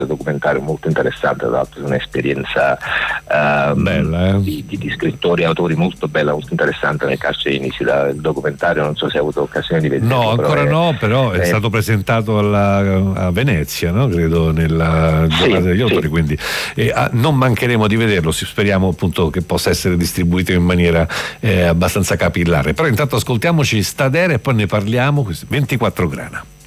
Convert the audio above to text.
documentario molto interessante, tra l'altro un'esperienza bella, di scrittori e autori molto bella, molto interessante. Nel carcere inizi il documentario, non so se hai avuto occasione di vederlo. No, ancora no, però è stato presentato a Venezia, no? Credo nella giornata degli autori, quindi non mancheremo di vederlo, speriamo appunto che possa essere distribuito in maniera abbastanza capillare. Però intanto ascoltiamoci Stadera e poi ne parliamo. 24 grana.